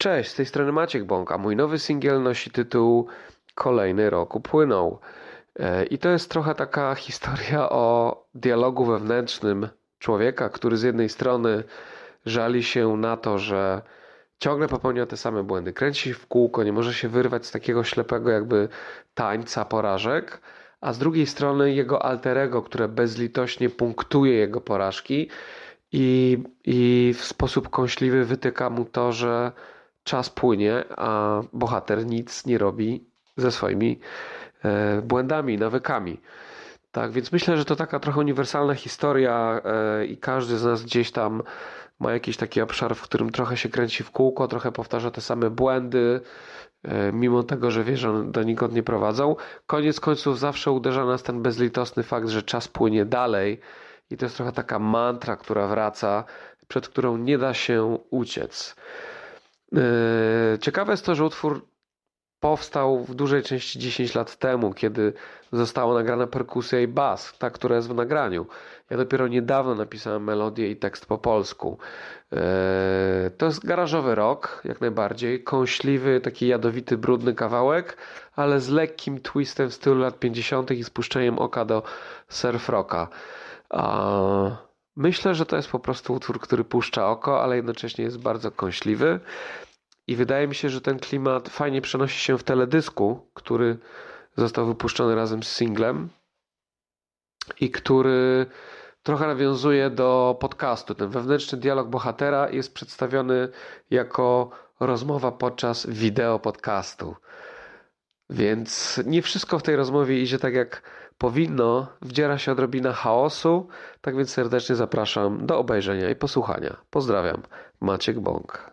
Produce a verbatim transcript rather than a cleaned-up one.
Cześć, z tej strony Maciek Bąk, a mój nowy singiel nosi tytuł Kolejny rok upłynął. E, I to jest trochę taka historia o dialogu wewnętrznym człowieka, który z jednej strony żali się na to, że ciągle popełnia te same błędy, kręci się w kółko, nie może się wyrwać z takiego ślepego jakby tańca porażek, a z drugiej strony jego alter ego, które bezlitośnie punktuje jego porażki i, i w sposób kąśliwy wytyka mu to, że czas płynie, a bohater nic nie robi ze swoimi e, błędami, nawykami. Tak, więc myślę, że to taka trochę uniwersalna historia e, i każdy z nas gdzieś tam ma jakiś taki obszar, w którym trochę się kręci w kółko, trochę powtarza te same błędy, e, mimo tego, że wie, że one donikąd nie prowadzą. Koniec końców zawsze uderza nas ten bezlitosny fakt, że czas płynie dalej i to jest trochę taka mantra, która wraca, przed którą nie da się uciec. Ciekawe jest to, że utwór powstał w dużej części dziesięć lat temu, kiedy została nagrana perkusja i bas, ta, która jest w nagraniu. Ja dopiero niedawno napisałem melodię i tekst po polsku. To jest garażowy rock, jak najbardziej. Kąśliwy, taki jadowity, brudny kawałek, ale z lekkim twistem w stylu lat pięćdziesiątych i spuszczeniem oka do surf rocka. Myślę, że to jest po prostu utwór, który puszcza oko, ale jednocześnie jest bardzo kąśliwy. I wydaje mi się, że ten klimat fajnie przenosi się w teledysku, który został wypuszczony razem z singlem i który trochę nawiązuje do podcastu. Ten wewnętrzny dialog bohatera jest przedstawiony jako rozmowa podczas wideo podcastu. Więc nie wszystko w tej rozmowie idzie tak jak powinno, wdziera się odrobina chaosu, tak więc serdecznie zapraszam do obejrzenia i posłuchania. Pozdrawiam, Maciek Bąk.